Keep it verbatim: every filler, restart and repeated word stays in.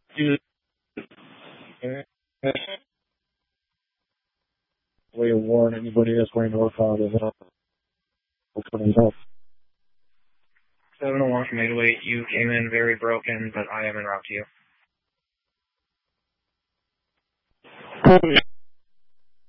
way to warn anybody that's going northbound of that. Opening up. seven oh one from eight oh eight, you came in very broken, but I am en route to you.